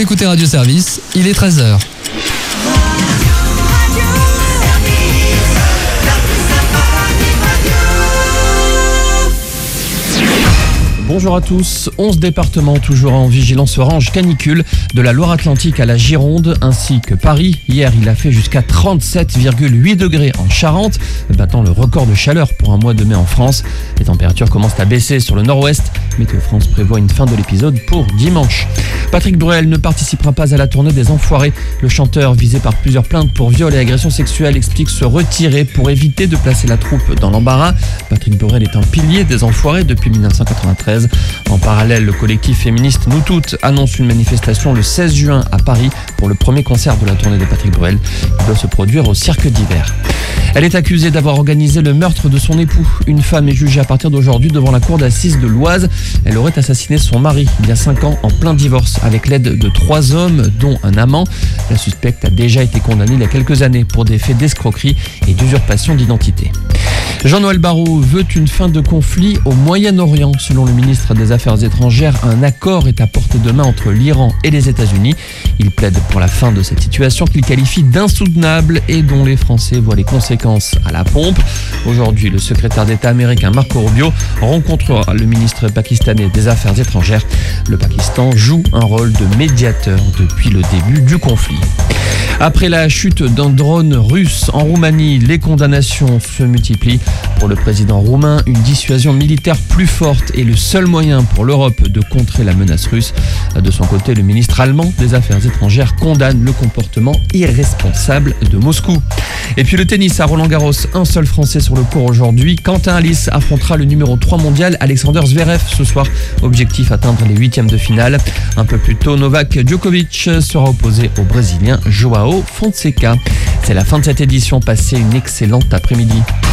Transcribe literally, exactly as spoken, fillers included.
écoutez Radio Service, il est treize heures. Bonjour à tous. onze départements toujours en vigilance orange canicule, de la Loire-Atlantique à la Gironde, ainsi que Paris. Hier, il a fait jusqu'à trente-sept virgule huit degrés en Charente, battant le record de chaleur pour un mois de mai en France. Les températures commencent à baisser sur le nord-ouest. Météo France prévoit une fin de l'épisode pour dimanche. Patrick Bruel ne participera pas à la tournée des Enfoirés. Le chanteur, visé par plusieurs plaintes pour viol et agression sexuelle, explique se retirer pour éviter de placer la troupe dans l'embarras. Patrick Bruel est un pilier des Enfoirés depuis dix-neuf cent quatre-vingt-treize. En parallèle, le collectif féministe Nous Toutes annonce une manifestation le seize juin à Paris pour le premier concert de la tournée de Patrick Bruel. Il doit se produire au Cirque d'Hiver. Elle est accusée d'avoir organisé le meurtre de son époux. Une femme est jugée à partir d'aujourd'hui devant la cour d'assises de l'Oise. Elle aurait assassiné son mari il y a cinq ans en plein divorce avec l'aide de trois hommes, dont un amant. La suspecte a déjà été condamnée il y a quelques années pour des faits d'escroquerie et d'usurpation d'identité. Jean-Noël Barrot veut une fin de conflit au Moyen-Orient. Selon le ministre des Affaires étrangères, un accord est à portée de main entre l'Iran et les États-Unis. Il plaide pour la fin de cette situation qu'il qualifie d'insoutenable et dont les Français voient les conséquences à la pompe. Aujourd'hui, le secrétaire d'État américain Marco Rubio rencontrera le ministre pakistanais des Affaires étrangères. Le Pakistan joue un rôle de médiateur depuis le début du conflit. Après la chute d'un drone russe en Roumanie, les condamnations se multiplient. Pour le président roumain, une dissuasion militaire plus forte est le seul moyen pour l'Europe de contrer la menace russe. De son côté, le ministre allemand des Affaires étrangères condamne le comportement irresponsable de Moscou. Et puis le tennis à Roland-Garros, un seul Français sur le court aujourd'hui. Quentin Halys affrontera le numéro trois mondial Alexander Zverev ce soir. Objectif, atteindre les huitièmes de finale. Un peu plus tôt, Novak Djokovic sera opposé au Brésilien Joao Fonseca. C'est la fin de cette édition. Passez une excellente après-midi.